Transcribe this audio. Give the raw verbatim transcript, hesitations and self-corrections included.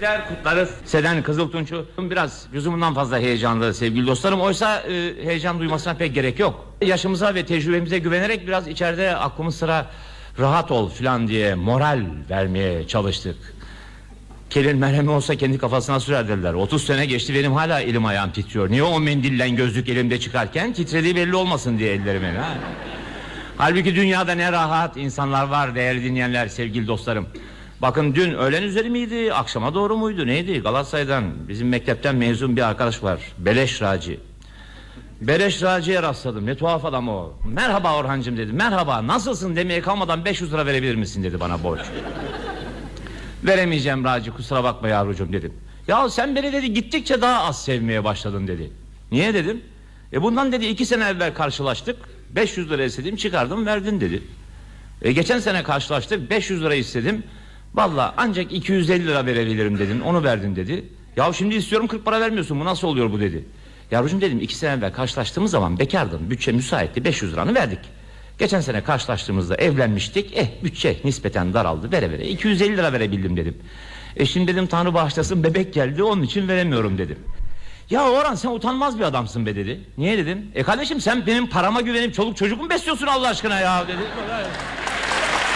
tebrikler kutlarız. Seden Kızıltunç'u biraz lüzumundan fazla heyecanlı sevgili dostlarım. Oysa e, heyecan duymasına pek gerek yok. Yaşımıza ve tecrübemize güvenerek biraz içeride aklımız sıra rahat ol filan diye moral vermeye çalıştık. Kelin merhemi olsa kendi kafasına sürer dediler. otuz sene geçti, benim hala elim ayağım titriyor. Niye o mendillen gözlük elimde çıkarken titrediği belli olmasın diye ellerimin ha? Halbuki dünyada ne rahat insanlar var değerli dinleyenler, sevgili dostlarım. Bakın dün öğlen üzeri miydi, akşama doğru muydu, neydi? Galatasaray'dan bizim mektepten mezun bir arkadaş var, Beleş Raci. Beleş Raci'ye rastladım, ne tuhaf adam o. Merhaba Orhancığım dedi. Merhaba, nasılsın demeye kalmadan beş yüz lira verebilir misin dedi bana borç. Veremeyeceğim Raci, kusura bakma yavrucuğum dedim. Ya sen beni dedi gittikçe daha az sevmeye başladın dedi. Niye dedim? E bundan dedi iki sene evvel karşılaştık, beş yüz lira istedim, çıkardım verdin dedi. E geçen sene karşılaştık, beş yüz lira istedim, vallahi ancak iki yüz elli lira verebilirim dedin, onu verdin dedi. Ya şimdi istiyorum, kırk para vermiyorsun, bu nasıl oluyor bu dedi. Yavrucuğum dedim, iki sene evvel karşılaştığımız zaman bekardın, bütçe müsaitti, beş yüz liranı verdik. Geçen sene karşılaştığımızda evlenmiştik, eh bütçe nispeten daraldı, vere vere iki yüz elli lira verebildim dedim. E şimdi dedim Tanrı bağışlasın, bebek geldi, onun için veremiyorum dedim. Ya Orhan sen utanmaz bir adamsın be dedi. Niye dedim? E kardeşim sen benim parama güvenip çoluk çocuk mu besliyorsun Allah aşkına ya dedi.